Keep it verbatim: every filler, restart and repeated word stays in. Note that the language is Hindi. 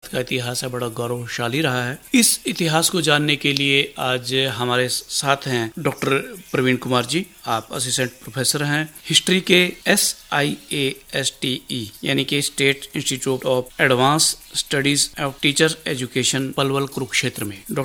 का इतिहास है बड़ा गौरवशाली रहा है। इस इतिहास को जानने के लिए आज हमारे साथ हैं डॉक्टर प्रवीण कुमार जी। आप असिस्टेंट प्रोफेसर हैं हिस्ट्री के S I A S T E यानी कि state institute of advance studies of teacher education Palwal Kurukshetra में।